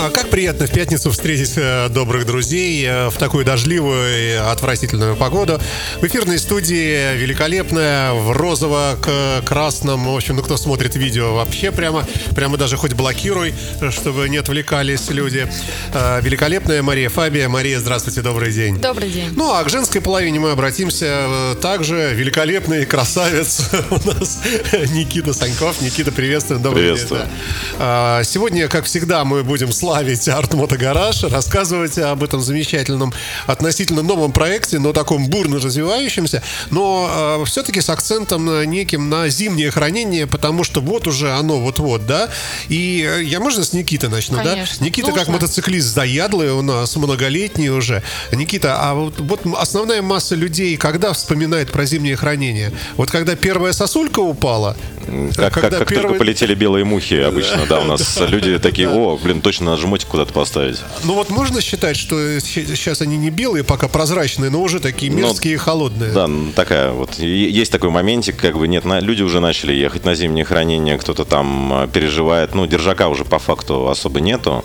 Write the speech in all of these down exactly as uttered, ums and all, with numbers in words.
А как приятно в пятницу встретить э, добрых друзей э, в такую дождливую и отвратительную погоду. В эфирной студии великолепная, в розово-красном. В общем, ну кто смотрит видео, вообще прямо, прямо даже хоть блокируй, чтобы не отвлекались люди. Э, великолепная Мария Фабия. Мария, здравствуйте, добрый день. Добрый день. Ну, а к женской половине мы обратимся. э, Также великолепный красавец у нас Никита Саньков. Никита, приветствуем, добрый Приветствую. день. Да. А, сегодня, как всегда, мы будем славить Art Moto Garage, рассказывать об этом замечательном, относительно новом проекте, но таком бурно развивающемся, но э, все-таки с акцентом неким на зимнее хранение, потому что вот уже оно вот-вот, да. И э, я, можно с Никиты начну, Конечно. да? Никита, Нужно. как мотоциклист заядлый у нас, многолетний уже. Никита, а вот, вот основная масса людей когда вспоминает про зимнее хранение? Вот когда первая сосулька упала? Как, когда как, как первый- только полетели белые мухи обычно, да, у нас люди такие, о, блин, точно надо жмотик куда-то поставить. Ну вот можно считать, что сейчас они не белые, пока прозрачные, но уже такие Ну, мерзкие и холодные. Да, ну, такая вот, и- есть такой моментик, как бы, нет, на- люди уже начали ехать на зимнее хранение, кто-то там а, переживает, ну, держака уже по факту особо нету,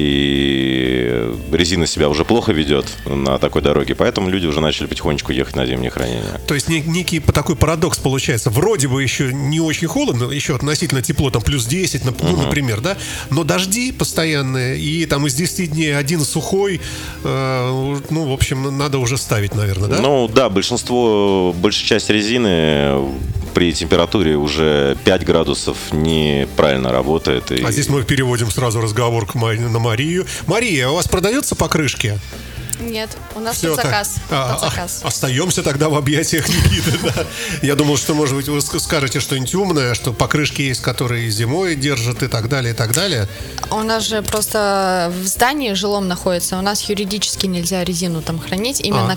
и резина себя уже плохо ведет на такой дороге, поэтому люди уже начали потихонечку ехать на зимнее хранение. То есть не- некий по- такой парадокс получается. Вроде бы еще не очень холодно, еще относительно тепло, там плюс десять, нап- ну, например, да, но дожди постоянные, и там из десяти дней один сухой, э, ну, в общем, надо уже ставить, наверное, да? Ну да, большинство, большая часть резины при температуре уже пять градусов неправильно работает. И... А здесь мы переводим сразу разговор к Ма- на Марию. Мария, у вас продаются покрышки? Нет, у нас Всё под так. заказ. А, под заказ. а, остаемся тогда в объятиях Никиты, да. Я думал, что, может быть, вы ск- скажете что-нибудь умное, что покрышки есть, которые зимой держат и так далее, и так далее. У нас же просто в здании жилом находится. У нас юридически нельзя резину там хранить. Именно А.